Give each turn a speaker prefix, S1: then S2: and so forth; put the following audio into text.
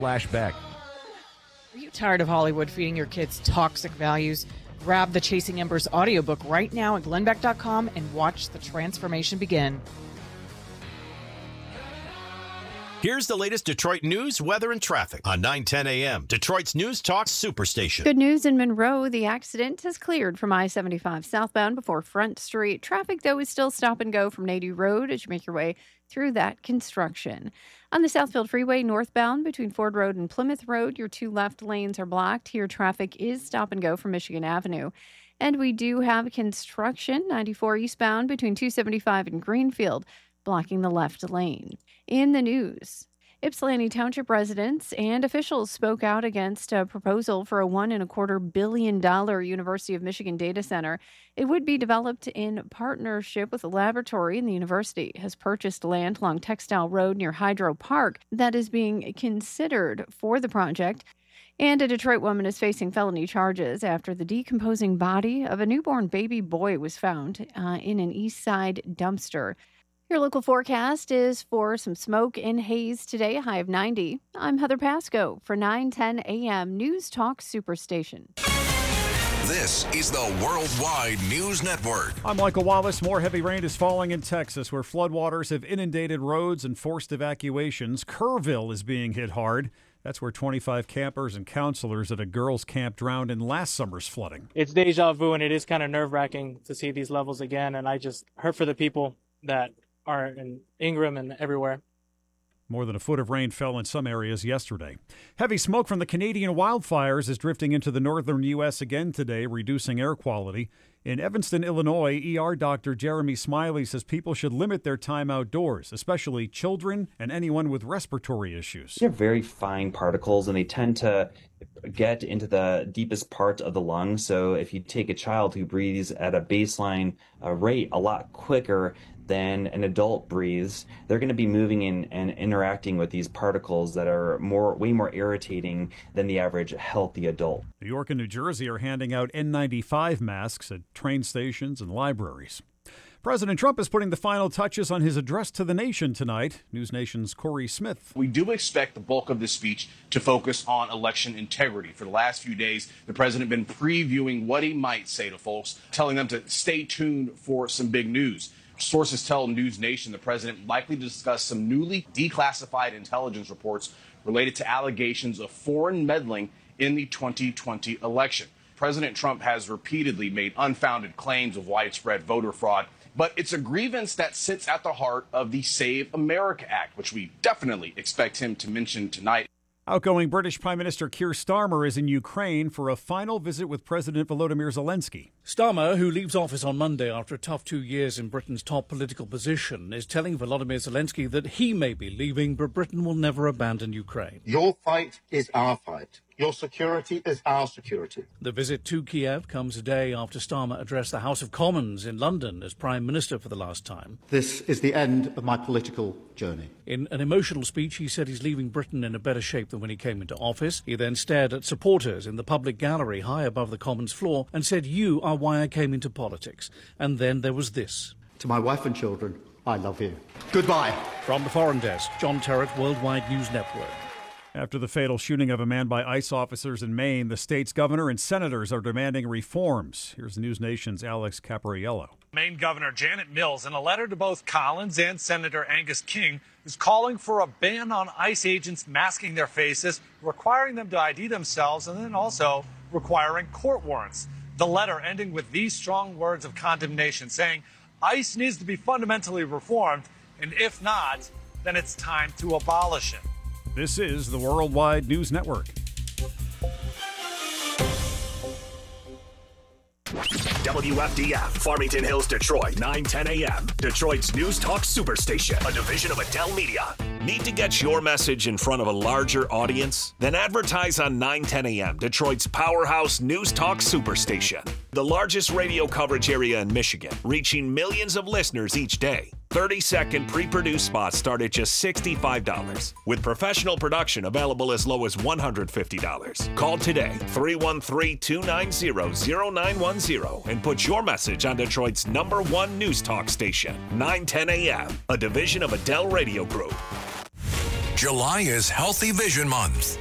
S1: Flashback.
S2: Are you tired of Hollywood feeding your kids toxic values? Grab the Chasing Embers audiobook right now at glennbeck.com and watch the transformation begin.
S3: Here's the latest Detroit news, weather, and traffic on 9:10 a.m. Detroit's News Talk Superstation.
S4: Good news in Monroe. The accident has cleared from I-75 southbound before Front Street. Traffic, though, is still stop and go from Nady Road as you make your way through that construction. On the Southfield Freeway northbound between Ford Road and Plymouth Road, your two left lanes are blocked. Here, traffic is stop and go from Michigan Avenue. And we do have construction 94 eastbound between 275 and Greenfield, blocking the left lane. In the news, Ypsilanti Township residents and officials spoke out against a proposal for a $1.25 billion University of Michigan data center. It would be developed in partnership with a laboratory, and the university has purchased land along Textile Road near Hydro Park that is being considered for the project. And a Detroit woman is facing felony charges after the decomposing body of a newborn baby boy was found in an East Side dumpster. Your local forecast is for some smoke and haze today, a high of 90. I'm Heather Pasco for 9:10 a.m. News Talk Superstation.
S5: This is the Worldwide News Network.
S6: I'm Michael Wallace. More heavy rain is falling in Texas, where floodwaters have inundated roads and forced evacuations. Kerrville is being hit hard. That's where 25 campers and counselors at a girls' camp drowned in last summer's flooding.
S7: It's deja vu, and it is kind of nerve-wracking to see these levels again, and I just hurt for the people that are in Ingram and everywhere.
S6: More than a foot of rain fell in some areas yesterday. Heavy smoke from the Canadian wildfires is drifting into the northern U.S. again today, reducing air quality. In Evanston, Illinois, ER doctor Jeremy Smiley says people should limit their time outdoors, especially children and anyone with respiratory issues.
S8: They're very fine particles, and they tend to get into the deepest part of the lung. So if you take a child who breathes at a baseline rate a lot quicker than an adult breathes, they're going to be moving in and interacting with these particles that are way more irritating than the average healthy adult.
S6: New York and New Jersey are handing out N95 masks at train stations and libraries. President Trump is putting the final touches on his address to the nation tonight. News Nation's Corey Smith.
S9: We do expect the bulk of this speech to focus on election integrity. For the last few days, the president has been previewing what he might say to folks, telling them to stay tuned for some big news. Sources tell News Nation the president likely to discuss some newly declassified intelligence reports related to allegations of foreign meddling in the 2020 election. President Trump has repeatedly made unfounded claims of widespread voter fraud, but it's a grievance that sits at the heart of the Save America Act, which we definitely expect him to mention tonight.
S6: Outgoing British Prime Minister Keir Starmer is in Ukraine for a final visit with President Volodymyr Zelensky.
S10: Starmer, who leaves office on Monday after a tough 2 years in Britain's top political position, is telling Volodymyr Zelensky that he may be leaving, but Britain will never abandon Ukraine.
S11: Your fight is our fight. Your security is our security.
S10: The visit to Kiev comes a day after Starmer addressed the House of Commons in London as Prime Minister for the last time.
S11: This is the end of my political journey.
S10: In an emotional speech, he said he's leaving Britain in a better shape than when he came into office. He then stared at supporters in the public gallery high above the Commons floor and said, "You are why I came into politics." And then there was this.
S11: To my wife and children, I love you. Goodbye.
S10: From the Foreign Desk, John Terrett, Worldwide News Network.
S6: After the fatal shooting of a man by ICE officers in Maine, the state's governor and senators are demanding reforms. Here's News Nation's Alex Capariello.
S12: Maine Governor Janet Mills, in a letter to both Collins and Senator Angus King, is calling for a ban on ICE agents masking their faces, requiring them to ID themselves, and then also requiring court warrants. The letter ending with these strong words of condemnation, saying ICE needs to be fundamentally reformed, and if not, then it's time to abolish it.
S6: This is the Worldwide News Network.
S13: WFDF, Farmington Hills, Detroit, 9:10 a.m. Detroit's News Talk Superstation, a division of Adele Media. Need to get your message in front of a larger audience? Then advertise on 9:10 a.m., Detroit's powerhouse News Talk Superstation. The largest radio coverage area in Michigan, reaching millions of listeners each day. 30-second pre-produced spots start at just $65, with professional production available as low as $150. Call today, 313-290-0910, and put your message on Detroit's #1 news talk station, 910 a.m., a division of Adele Radio Group.
S5: July is Healthy Vision Month.